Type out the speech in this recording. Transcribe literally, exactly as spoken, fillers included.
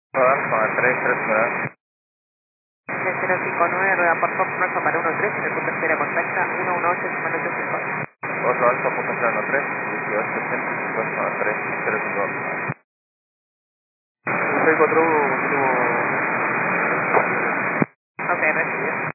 Alfa tres tres nueve. De cero cinco nueve, rueda por Fox North para uno tres, en el punto cero contacta uno uno ocho cinco ocho cinco. Otro Alfa punto cero tres, dieciocho ochenta cinco tres cero cinco. seis cuatro uno, último. Ok, recibido.